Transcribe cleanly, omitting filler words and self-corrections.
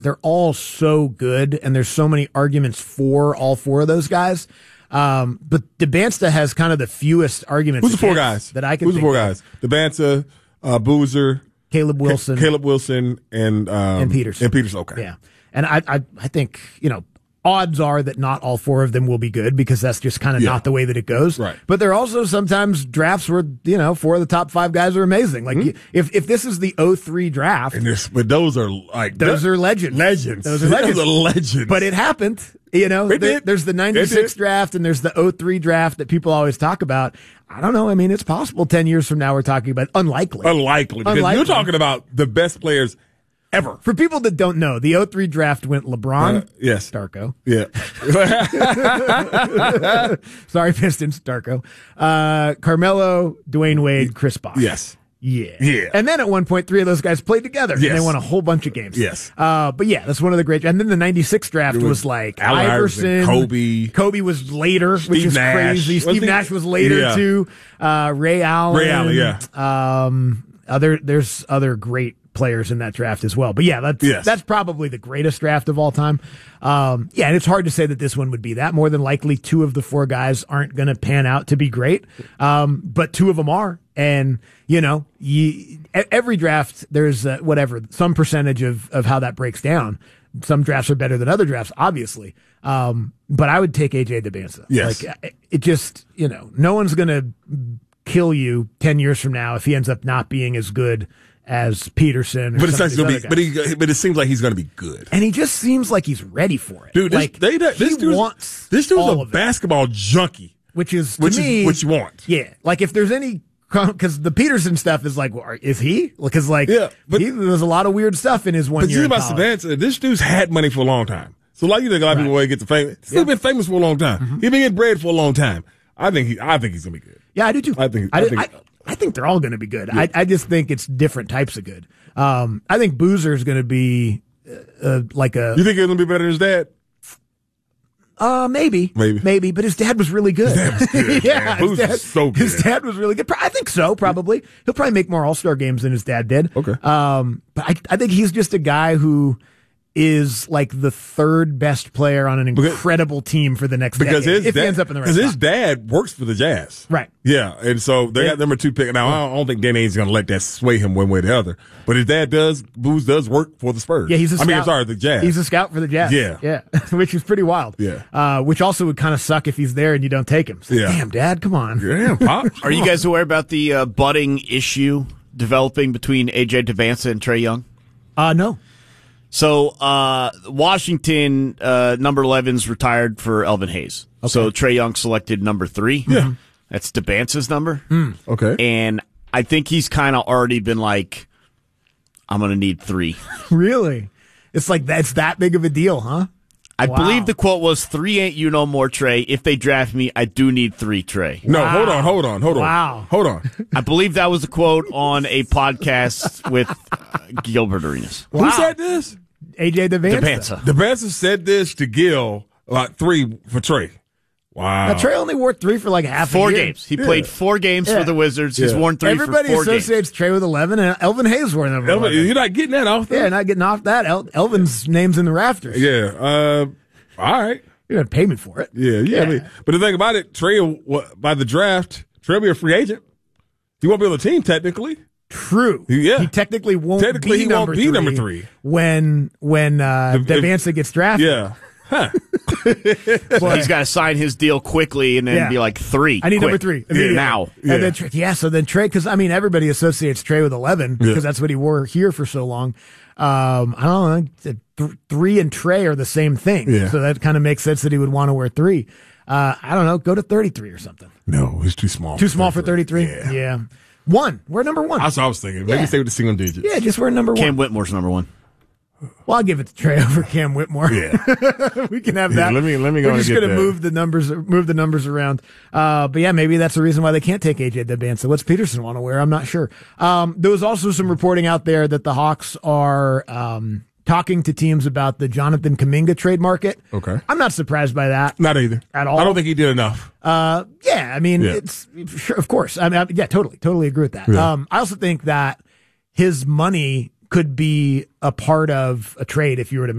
they're all so good, and there's so many arguments for all four of those guys. But DeBansta has kind of the fewest arguments. Who's the four guys that I can? Who's the four guys? DeBansta, Boozer, Caleb Wilson, and Peterson. And Peterson. Okay. Yeah, and I think odds are that not all four of them will be good because that's just kind of not the way that it goes. Right. But there are also sometimes drafts where, four of the top five guys are amazing. Like if this is the 03 draft. But those are those are legends. Those are legends. Those are legends. But it happened. There's the 96 draft and there's the 03 draft that people always talk about. I don't know. I mean, it's possible 10 years from now we're talking about unlikely. Because you're talking about the best players ever. For people that don't know, the 03 draft went LeBron. Yes. Darko. Yeah. Sorry, Pistons. Darko. Carmelo, Dwayne Wade, Chris Bosh. Yes. Yeah. And then at one point, three of those guys played together. Yes. And they won a whole bunch of games. Yes. But yeah, that's one of the great. And then the 96 draft was like Allen Iverson. Kobe was later, which is Nash. crazy. Steve Nash was later too. Ray Allen. Yeah. There's other great players in that draft as well. But yeah, that's probably the greatest draft of all time. And it's hard to say that this one would be that. More than likely, two of the four guys aren't going to pan out to be great. But two of them are. And, every draft, there's some percentage of how that breaks down. Some drafts are better than other drafts, obviously. But I would take AJ DeBansta. Yes. It just, no one's going to kill you 10 years from now if he ends up not being as good as Peterson. But it seems like he's going to be good. And he just seems like he's ready for it. Dude, this dude's a basketball junkie. Which is, to me, what you want. Yeah. Like, if there's any, because the Peterson stuff is like, well, is he? Because, there's a lot of weird stuff in his 1 year. But see about Savannah, this dude's had money for a long time. So, you think a lot of people get famous. He's still been famous for a long time. Mm-hmm. He's been getting bread for a long time. I think he's going to be good. Yeah, I do too. I think they're all going to be good. Yeah. I just think it's different types of good. I think Boozer is going to be like a. You think he's going to be better than his dad? Maybe. But his dad was really good. His dad was good. Yeah, Boozer's so good. His dad was really good. I think so. Probably he'll probably make more All-Star games than his dad did. Okay. But I think he's just a guy who is like the third best player on an incredible team for the next decade, if he ends up in the right spot. Because his dad works for the Jazz. Right. Yeah, and so they got number 2 pick. Now, I don't think Danny Ainge's going to let that sway him one way or the other. But his dad Booz does work for the Spurs. Yeah, he's a scout. The Jazz. He's a scout for the Jazz. Yeah. Which is pretty wild. Yeah. Which also would kind of suck if he's there and you don't take him. So, damn, Dad, come on. Damn, Pop. Are you guys aware about the budding issue developing between AJ DeBansta and Trae Young? No. So, Washington, number 11's retired for Elvin Hayes. Okay. So, Trae Young selected number 3. Yeah. That's DeBansta's number. Okay. And I think he's kind of already been like, I'm going to need 3. Really? It's like, that's that big of a deal, huh? I believe the quote was, 3 ain't you no more, Trae. If they draft me, I do need 3, Trae. No, hold on. Wow. Hold on. I believe that was the quote on a podcast with Gilbert Arenas. Wow. Who said this? AJ DeBansta. DeBansta said this to Gil, 3 for Trae. Wow. Now, Trae only wore 3 for like half 4 a year. games. He played 4 games for the Wizards. He's worn 3 Everybody for 4 games. associates Trae with 11, and Elvin Hayes wore number 11. You're not getting that off, though. Yeah, not getting off that. Elvin's name's in the rafters. Yeah. All right. You're going to pay me for it. Yeah. I mean, but the thing about it, Trae, by the draft, Trae will be a free agent. He won't be on the team, technically. True. Yeah. He technically won't be number 3 when DeBansta gets drafted. Yeah. Huh. Well, he's got to sign his deal quickly and then be like 3. I need number 3 now. Yeah. And then so then Trae, because everybody associates Trae with 11 because that's what he wore here for so long. I don't know. 3 and Trae are the same thing, so that kind of makes sense that he would want to wear 3. I don't know. Go to 33 or something. No, it's too small. Too small for 33. Yeah. 1. Wear number 1. That's what I was thinking. Maybe stay with the single digits. Yeah, just wear number 1. Cam Whitmore's number 1. Well, I'll give it to Trae over Cam Whitmore. Yeah, we can have that. Let me go. We're just going to move the numbers around. But yeah, maybe that's the reason why they can't take AJ DeBansta. What's Peterson want to wear? I'm not sure. There was also some reporting out there that the Hawks are talking to teams about the Jonathan Kuminga trade market. Okay, I'm not surprised by that. Not either at all. I don't think he did enough. It's sure, of course. Totally agree with that. Yeah. I also think that his money could be a part of a trade if you were to